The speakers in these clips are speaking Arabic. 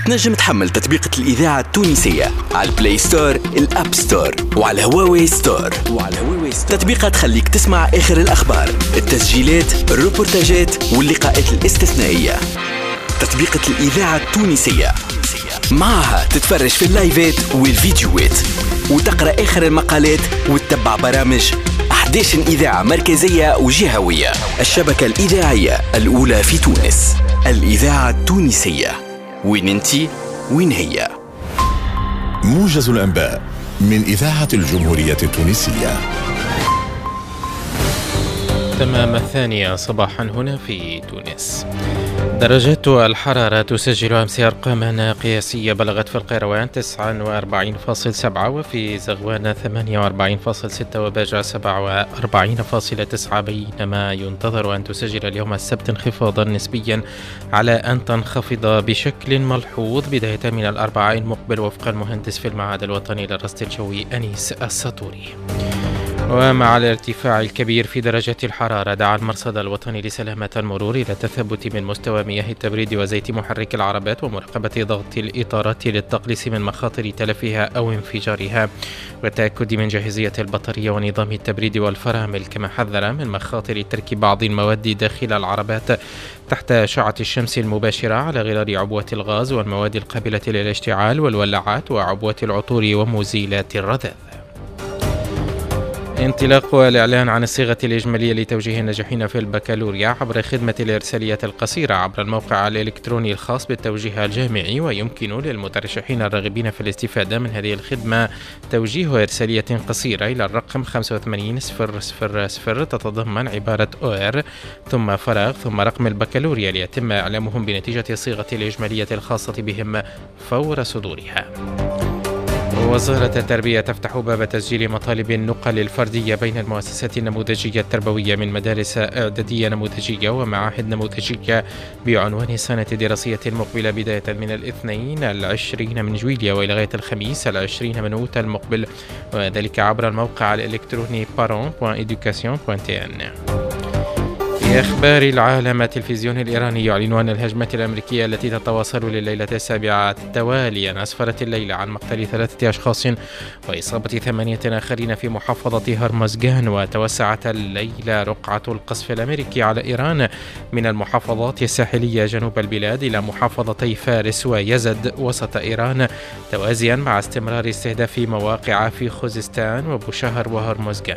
تنجم تحمل تطبيقة الإذاعة التونسية على البلاي ستور، الأب ستور، وعلى هواوي ستور. تطبيقة تخليك تسمع آخر الأخبار، التسجيلات، الروبورتاجات واللقاءات الاستثنائية. تطبيقة الإذاعة التونسية معها تتفرج في اللايفات والفيديوهات وتقرأ آخر المقالات وتتبع برامج 11 إذاعة مركزية وجهوية. الشبكة الإذاعية الأولى في تونس، الإذاعة التونسية. وين انتي؟ وين هي؟ موجز الأنباء من إذاعة الجمهورية التونسية. تمام 8 صباحا هنا في تونس. درجات الحرارة تسجل أمس أرقاما قياسية بلغت في القيروان 49.7 وفي زغوان 48.6 وباجة 47.9، بينما ينتظر أن تسجل اليوم السبت انخفاضا نسبيا على أن تنخفض بشكل ملحوظ بداية من الأربعاء المقبل وفق المهندس في المعهد الوطني للرصد الجوي أنيس السطوري. ومع الارتفاع الكبير في درجات الحرارة، دعا المرصد الوطني لسلامة المرور إلى التثبت من مستوى مياه التبريد وزيت محرك العربات ومراقبة ضغط الإطارات للتقليص من مخاطر تلفها أو انفجارها، والتأكد من جاهزية البطارية ونظام التبريد والفرامل، كما حذر من مخاطر ترك بعض المواد داخل العربات تحت أشعة الشمس المباشرة على غرار عبوة الغاز والمواد القابلة للاشتعال والولاعات وعبوة العطور ومزيلات الرذاذ. انطلاق الإعلان عن الصيغة الإجمالية لتوجيه الناجحين في البكالوريا عبر خدمة الإرساليات القصيرة عبر الموقع الإلكتروني الخاص بالتوجيه الجامعي، ويمكن للمترشحين الراغبين في الاستفادة من هذه الخدمة توجيه إرسالية قصيرة إلى الرقم 850000 تتضمن عبارة OR ثم فراغ ثم رقم البكالوريا ليتم إعلامهم بنتيجة الصيغة الإجمالية الخاصة بهم فور صدورها. وزارة التربية تفتح باب تسجيل مطالب النقل الفردية بين المؤسسات النموذجية التربوية من مدارس إعدادية نموذجية ومعاهد نموذجية بعنوان السنة الدراسية المقبلة بداية من الاثنين 20 من جويلية وإلى غاية الخميس 20 من أوت المقبل، وذلك عبر الموقع الإلكتروني parents.education.tn. في أخبار العالم، التلفزيون الإيراني يعلن أن الهجمة الأمريكية التي تتواصل لليلة السابعة تواليا أسفرت الليلة عن مقتل 3 أشخاص وإصابة 8 آخرين في محافظة هرمزغان، وتوسعت الليلة رقعة القصف الأمريكي على إيران من المحافظات الساحلية جنوب البلاد إلى محافظتي فارس ويزد وسط إيران، توازيا مع استمرار استهداف مواقع في خوزستان وبوشهر وهرمزغان.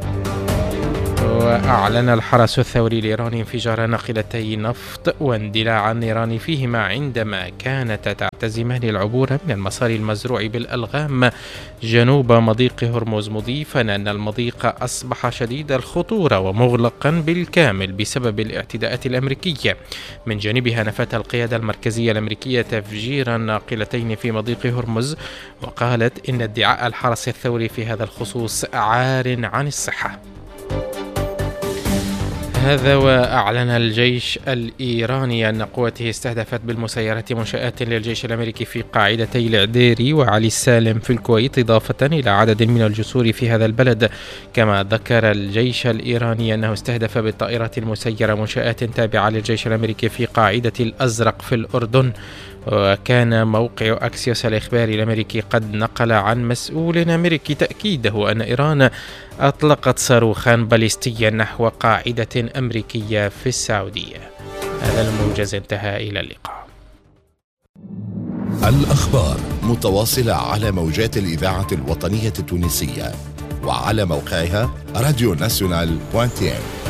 وأعلن الحرس الثوري الإيراني انفجار ناقلتي نفط واندلاع النيران فيهما عندما كانتا تعتزمان العبور من المسار المزروع بالألغام جنوب مضيق هرمز، مضيفا أن المضيق أصبح شديد الخطورة ومغلقا بالكامل بسبب الاعتداءات الأمريكية. من جانبها نفت القيادة المركزية الأمريكية تفجير الناقلتين في مضيق هرمز، وقالت إن ادعاء الحرس الثوري في هذا الخصوص عار عن الصحة. هذا وأعلن الجيش الإيراني أن قوته استهدفت بالمسيرات منشآت للجيش الأمريكي في قاعدتي العديري وعلي السالم في الكويت، إضافة إلى عدد من الجسور في هذا البلد. كما ذكر الجيش الإيراني أنه استهدف بالطائرات المسيرة منشآت تابعة للجيش الأمريكي في قاعدة الأزرق في الأردن. وكان موقع أكسيوس الإخباري الأمريكي قد نقل عن مسؤول أمريكي تأكيده أن إيران أطلقت صاروخا باليستيا نحو قاعدة أمريكية في السعودية. هذا الموجز انتهى، إلى اللقاء. الأخبار متواصلة على موجات الإذاعة الوطنية التونسية وعلى موقعها radionational.tn.